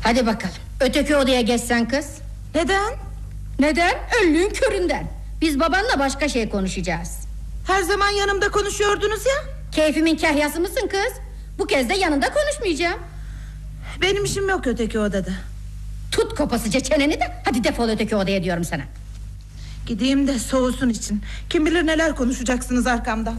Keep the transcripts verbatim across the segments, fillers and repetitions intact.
Hadi bakalım, öteki odaya geçsen kız. Neden? Neden? Öllüğün köründen. Biz babanla başka şey konuşacağız. Her zaman yanımda konuşuyordunuz ya. Keyfimin kahyası mısın kız? Bu kez de yanında konuşmayacağım. Benim işim yok öteki odada. Tut kopasıca çeneni de hadi defol öteki odaya diyorum sana. Gideyim de soğusun için. Kim bilir neler konuşacaksınız arkamdan.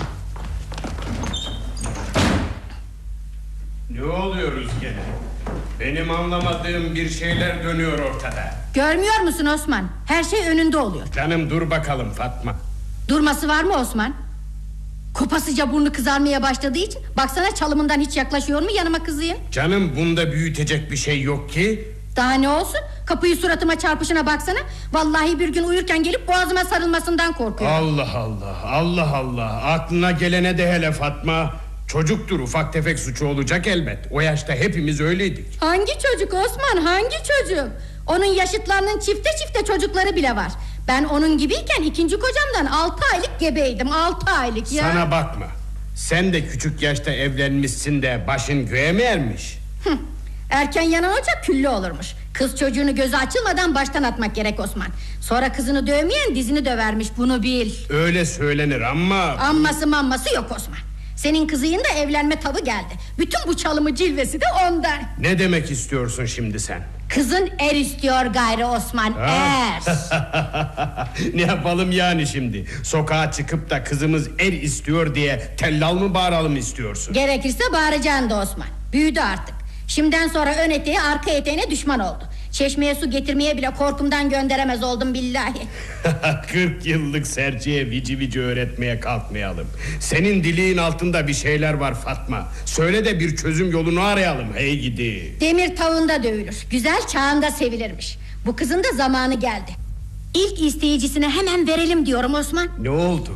Ne oluyoruz gene? Benim anlamadığım bir şeyler dönüyor ortada. Görmüyor musun Osman? Her şey önünde oluyor. Canım dur bakalım Fatma. Durması var mı Osman? Kopasıca burnu kızarmaya başladığı için baksana çalımından hiç yaklaşıyor mu yanıma kızıyım? Canım bunda büyütecek bir şey yok ki. Daha ne olsun? Kapıyı suratıma çarpışına baksana. Vallahi bir gün uyurken gelip boğazıma sarılmasından korkuyorum. Allah Allah, Allah Allah. Aklına gelene de hele Fatma. Çocuktur, ufak tefek suçu olacak elbet. O yaşta hepimiz öyleydik. Hangi çocuk Osman, hangi çocuk? Onun yaşıtlarının çifte çifte çocukları bile var. Ben onun gibiyken ikinci kocamdan altı aylık gebeydim. Altı aylık ya. Sana bakma. Sen de küçük yaşta evlenmişsin de başın göğe mi ermiş? Hı. Erken yanan ocak küllü olurmuş. Kız çocuğunu gözü açılmadan baştan atmak gerek Osman. Sonra kızını dövmeyen dizini dövermiş, bunu bil. Öyle söylenir ama... Amması mamması yok Osman. Senin kızıyın da evlenme tavı geldi. Bütün bu çalımı cilvesi de ondan. Ne demek istiyorsun şimdi sen? Kızın er istiyor gayrı Osman, er. Ne yapalım yani şimdi? Sokağa çıkıp da kızımız er istiyor diye tellal mı bağıralım istiyorsun? Gerekirse bağıracaksın da Osman. Büyüdü artık. Şimdiden sonra ön eteği arka eteğine düşman oldu. Çeşmeye su getirmeye bile korkumdan gönderemez oldum billahi. Kırk yıllık serçeye vici vici öğretmeye kalkmayalım. Senin diliğin altında bir şeyler var Fatma. Söyle de bir çözüm yolunu arayalım, hey gidi. Demir tavında dövülür, güzel çağında sevilirmiş. Bu kızın da zamanı geldi. İlk isteyicisine hemen verelim diyorum Osman. Ne oldu?